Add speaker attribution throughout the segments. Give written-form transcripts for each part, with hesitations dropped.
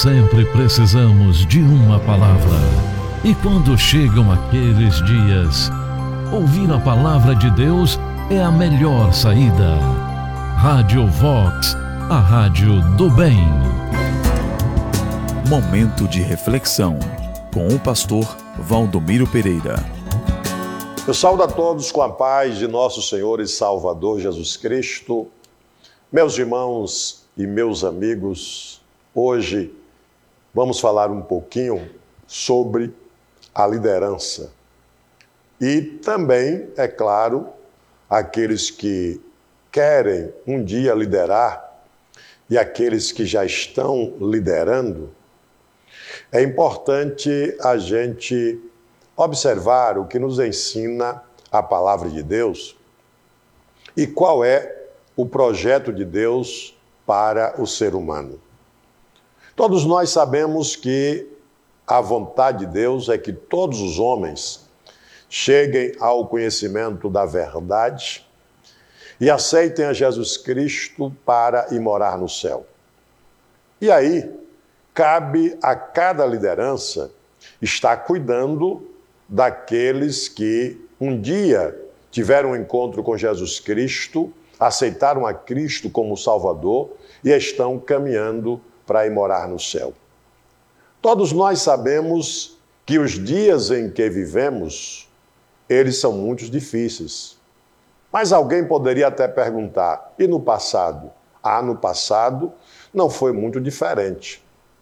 Speaker 1: sempre precisamos de uma palavra. E quando chegam aqueles dias, ouvir a palavra de Deus é a melhor saída. Rádio Vox, a rádio do bem.
Speaker 2: Momento de reflexão, com o pastor Valdomiro Pereira.
Speaker 3: Eu saúdo a todos com a paz de nosso Senhor e Salvador Jesus Cristo. Meus irmãos e meus amigos, hoje vamos falar um pouquinho sobre a liderança. E também, é claro, aqueles que querem um dia liderar e aqueles que já estão liderando, é importante a gente observar o que nos ensina a palavra de Deus e qual é o projeto de Deus para o ser humano. Todos nós sabemos que a vontade de Deus é que todos os homens cheguem ao conhecimento da verdade e aceitem a Jesus Cristo para ir morar no céu. E aí, cabe a cada liderança estar cuidando daqueles que um dia tiveram um encontro com Jesus Cristo, aceitaram a Cristo como Salvador e estão caminhando para ir morar no céu. Todos nós sabemos que os dias em que vivemos, eles são muito difíceis. Mas alguém poderia até perguntar, e no passado? No passado não foi muito diferente.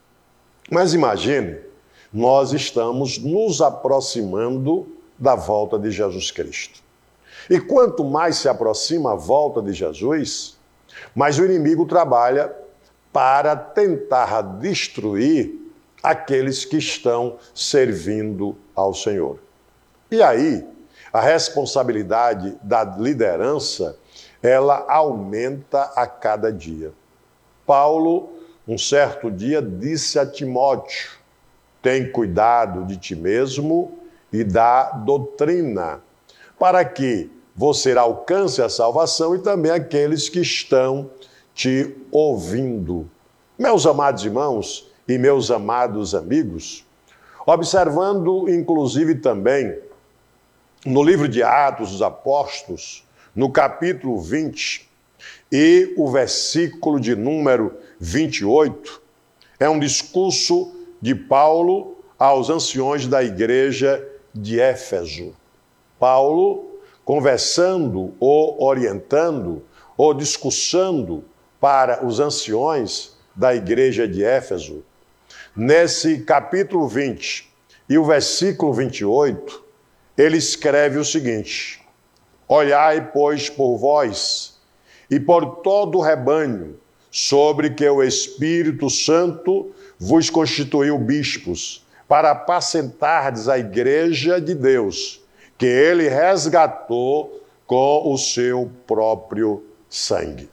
Speaker 3: Mas imagine, nós estamos nos aproximando da volta de Jesus Cristo. E quanto mais se aproxima a volta de Jesus, mais o inimigo trabalha para tentar destruir aqueles que estão servindo ao Senhor. E aí, a responsabilidade da liderança, ela aumenta a cada dia. Paulo, um certo dia, disse a Timóteo: tem cuidado de ti mesmo e da doutrina, para que você alcance a salvação e também aqueles que estão te ouvindo. Meus amados irmãos e meus amados amigos, observando inclusive também no livro de Atos dos Apóstolos, no capítulo 20 e o versículo de número 28, é um discurso de Paulo aos anciões da igreja de Éfeso. Paulo conversando ou orientando ou discussando para os anciões da igreja de Éfeso. Nesse capítulo 20 e o versículo 28, ele escreve o seguinte: olhai, pois, por vós e por todo o rebanho, sobre que o Espírito Santo vos constituiu bispos, para apacentardes a igreja de Deus, que ele resgatou com o seu próprio sangue.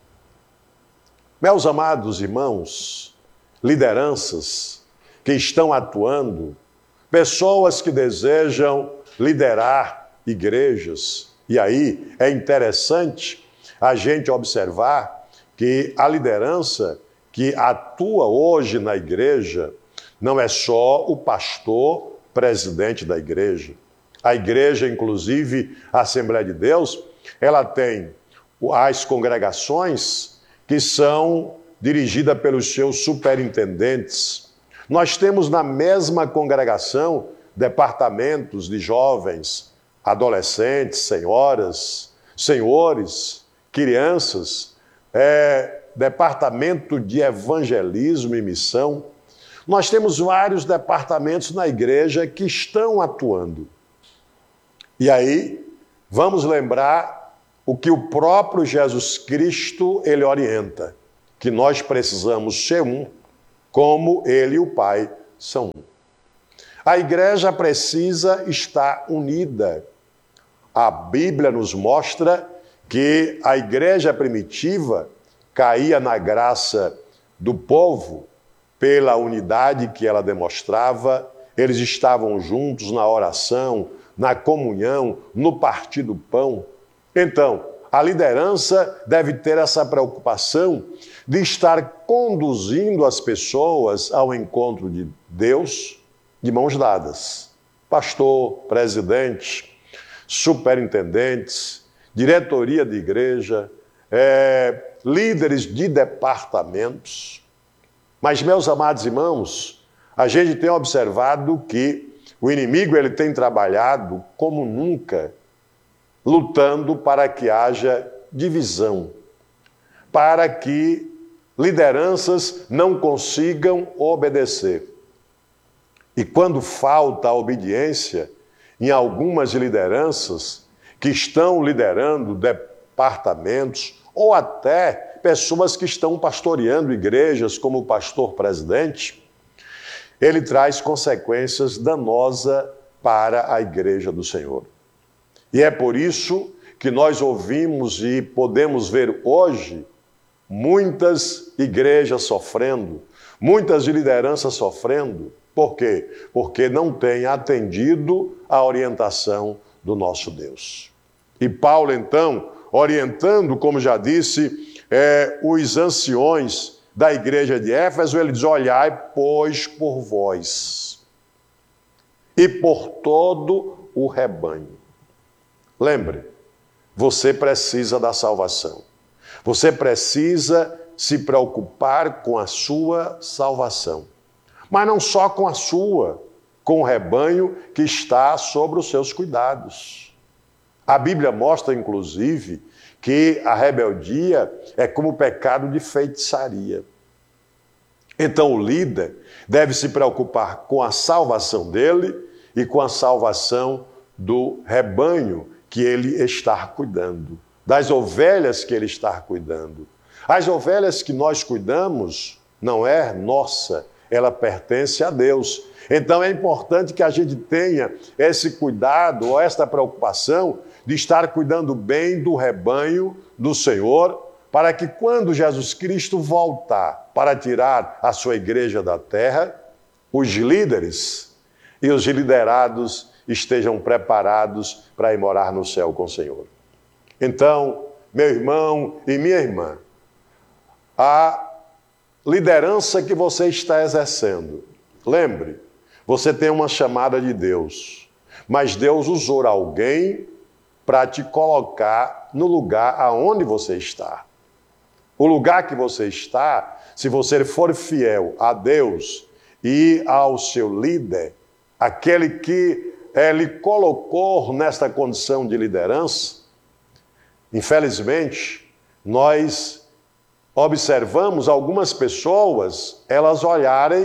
Speaker 3: Meus amados irmãos, lideranças que estão atuando, pessoas que desejam liderar igrejas, e aí é interessante a gente observar que a liderança que atua hoje na igreja não é só o pastor, presidente da igreja. A igreja, inclusive a Assembleia de Deus, ela tem as congregações que são dirigidas pelos seus superintendentes. Nós temos na mesma congregação departamentos de jovens, adolescentes, senhoras, senhores, crianças, departamento de evangelismo e missão. Nós temos vários departamentos na igreja que estão atuando. E aí, vamos lembrar o que o próprio Jesus Cristo, ele orienta, que nós precisamos ser um, como ele e o Pai são um. A igreja precisa estar unida. A Bíblia nos mostra que a igreja primitiva caía na graça do povo pela unidade que ela demonstrava. Eles estavam juntos na oração, na comunhão, no partir do pão. Então, a liderança deve ter essa preocupação de estar conduzindo as pessoas ao encontro de Deus de mãos dadas. Pastor, presidente, superintendentes, diretoria de igreja, líderes de departamentos. Mas, meus amados irmãos, a gente tem observado que o inimigo ele tem trabalhado como nunca, lutando para que haja divisão, para que lideranças não consigam obedecer. E quando falta a obediência em algumas lideranças que estão liderando departamentos ou até pessoas que estão pastoreando igrejas como o pastor presidente, ele traz consequências danosas para a igreja do Senhor. E é por isso que nós ouvimos e podemos ver hoje muitas igrejas sofrendo, muitas lideranças sofrendo. Por quê? Porque não têm atendido a orientação do nosso Deus. E Paulo, então, orientando, como já disse, os anciões da igreja de Éfeso, ele diz: olhai, pois, por vós e por todo o rebanho. Lembre, você precisa da salvação. Você precisa se preocupar com a sua salvação. Mas não só com a sua, com o rebanho que está sobre os seus cuidados. A Bíblia mostra, inclusive, que a rebeldia é como o pecado de feitiçaria. Então o líder deve se preocupar com a salvação dele e com a salvação do rebanho que ele está cuidando, das ovelhas que ele está cuidando. As ovelhas que nós cuidamos não é nossa, ela pertence a Deus. Então é importante que a gente tenha esse cuidado ou esta preocupação de estar cuidando bem do rebanho do Senhor, para que quando Jesus Cristo voltar para tirar a sua igreja da terra, os líderes e os liderados estejam preparados para ir morar no céu com o Senhor. Então, meu irmão e minha irmã, a liderança que você está exercendo, lembre, você tem uma chamada de Deus, mas Deus usou alguém para te colocar no lugar aonde você está. O lugar que você está, se você for fiel a Deus e ao seu líder, aquele que lhe colocou nesta condição de liderança, infelizmente, nós observamos algumas pessoas, elas olharem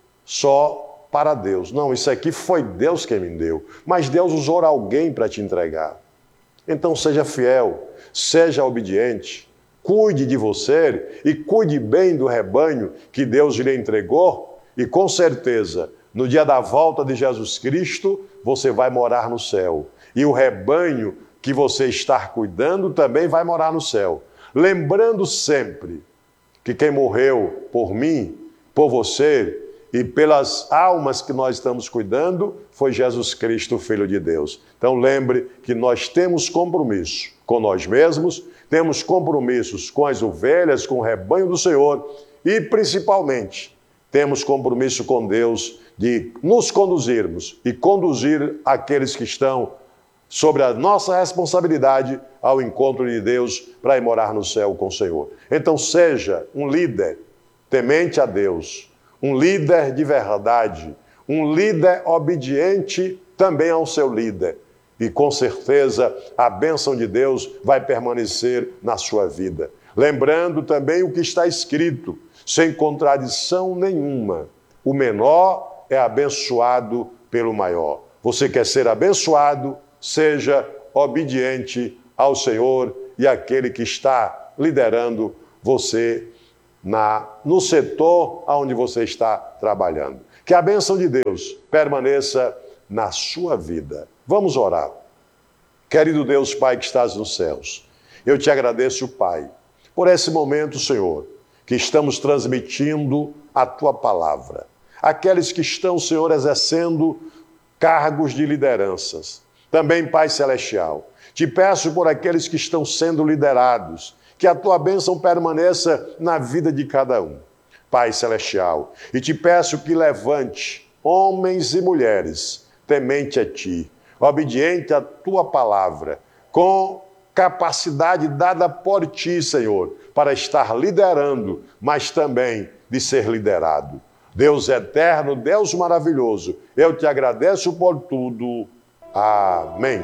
Speaker 3: só para Deus. Não, isso aqui foi Deus quem me deu, mas Deus usou alguém para te entregar. Então seja fiel, seja obediente, cuide de você e cuide bem do rebanho que Deus lhe entregou e com certeza, no dia da volta de Jesus Cristo, você vai morar no céu. E o rebanho que você está cuidando também vai morar no céu. Lembrando sempre que quem morreu por mim, por você e pelas almas que nós estamos cuidando foi Jesus Cristo, Filho de Deus. Então lembre que nós temos compromisso com nós mesmos, temos compromissos com as ovelhas, com o rebanho do Senhor e principalmente temos compromisso com Deus de nos conduzirmos e conduzir aqueles que estão sobre a nossa responsabilidade ao encontro de Deus para ir morar no céu com o Senhor. Então seja um líder temente a Deus, um líder de verdade, um líder obediente também ao seu líder. E com certeza a bênção de Deus vai permanecer na sua vida. Lembrando também o que está escrito, sem contradição nenhuma, o menor é abençoado pelo maior. Você quer ser abençoado? Seja obediente ao Senhor e àquele que está liderando você no setor onde você está trabalhando. Que a bênção de Deus permaneça na sua vida. Vamos orar. Querido Deus, Pai que estás nos céus, eu te agradeço, Pai, por esse momento, Senhor, que estamos transmitindo a Tua palavra. Aqueles que estão, Senhor, exercendo cargos de lideranças. Também, Pai Celestial, te peço por aqueles que estão sendo liderados, que a tua bênção permaneça na vida de cada um. Pai Celestial, e te peço que levante homens e mulheres temente a ti, obediente à tua palavra, com capacidade dada por ti, Senhor, para estar liderando, mas também de ser liderado. Deus eterno, Deus maravilhoso, eu te agradeço por tudo. Amém.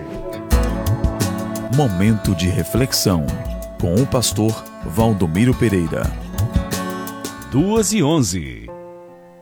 Speaker 2: Momento de reflexão com o pastor Valdomiro Pereira.
Speaker 4: 2:11